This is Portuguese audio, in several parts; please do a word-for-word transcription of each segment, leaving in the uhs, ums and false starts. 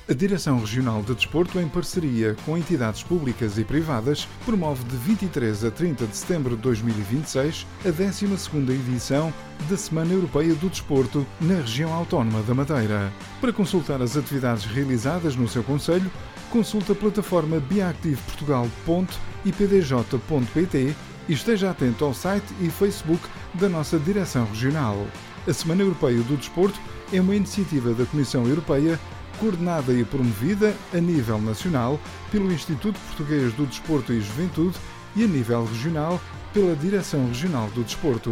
A Direção Regional de Desporto, em parceria com entidades públicas e privadas, promove de vinte e três a trinta de setembro de dois mil e vinte e seis a décima segunda edição da Semana Europeia do Desporto na região autónoma da Madeira. Para consultar as atividades realizadas no seu concelho, consulte a plataforma biactive portugal ponto i p d j ponto p t e esteja atento ao site e Facebook da nossa Direção Regional. A Semana Europeia do Desporto é uma iniciativa da Comissão Europeia coordenada e promovida a nível nacional pelo Instituto Português do Desporto e Juventude e a nível regional pela Direção Regional do Desporto.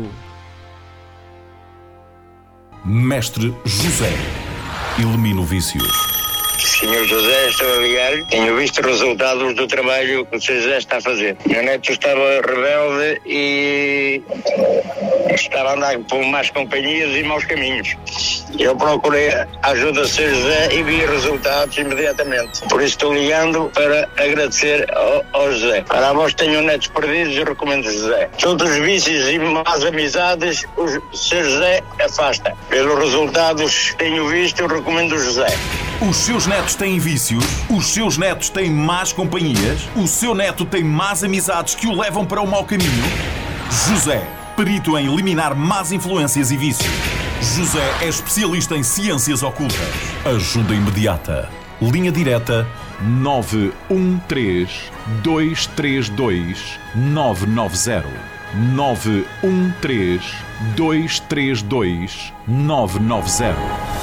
Mestre José, elimina o vício. senhor José, estou a ligar. Tenho visto os resultados do trabalho que o senhor José está a fazer. Meu neto estava rebelde e estava a andar por más companhias e maus caminhos. Eu procurei a ajuda do senhor José e vi resultados imediatamente. Por isso estou ligando para agradecer ao, ao José. Para a voz tenho netos perdidos, eu recomendo José. Todos os vícios e más amizades, o senhor José afasta. Pelos resultados que tenho visto, eu recomendo o José. Os seus netos têm vícios? Os seus netos têm más companhias? O seu neto tem más amizades que o levam para o mau caminho? José, perito em eliminar más influências e vícios. José é especialista em ciências ocultas. Ajuda imediata. Linha direta nove um três, dois três dois, nove nove zero. nove um três, dois três dois, nove nove zero.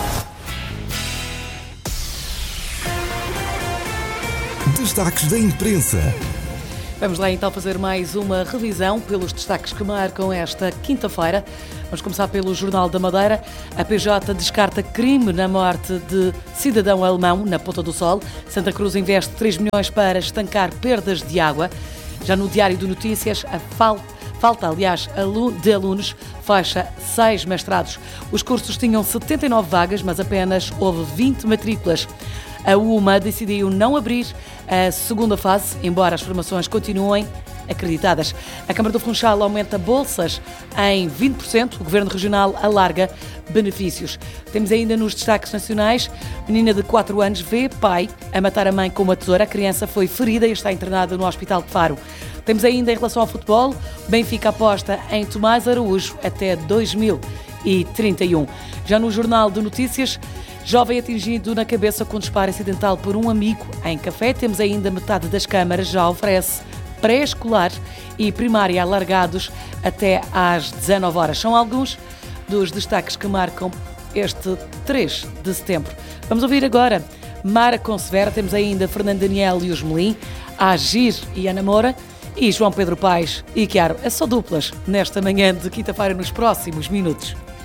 Destaques da imprensa. Vamos lá então fazer mais uma revisão pelos destaques que marcam esta quinta-feira. Vamos começar pelo Jornal da Madeira. A P J descarta crime na morte de cidadão alemão na Ponta do Sol. Santa Cruz investe três milhões para estancar perdas de água. Já no Diário de Notícias, a falta, falta aliás, de alunos fecha seis mestrados. Os cursos tinham setenta e nove vagas, mas apenas houve vinte matrículas. A UMA decidiu não abrir a segunda fase, embora as formações continuem acreditadas. A Câmara do Funchal aumenta bolsas em vinte por cento. O Governo Regional alarga benefícios. Temos ainda nos destaques nacionais, menina de quatro anos vê pai a matar a mãe com uma tesoura. A criança foi ferida e está internada no Hospital de Faro. Temos ainda em relação ao futebol, Benfica aposta em Tomás Araújo até dois mil e trinta e um. Já no Jornal de Notícias, jovem atingido na cabeça com disparo acidental por um amigo em Café. Temos ainda metade das câmaras já oferece pré-escolar e primária alargados até às dezanove horas. São alguns dos destaques que marcam este três de setembro. Vamos ouvir agora Mara Consevera. Temos ainda Fernando Daniel e os Melim, Agir e Ana Moura e João Pedro Paes e Chiaro. É só duplas nesta manhã de quinta-feira nos próximos minutos.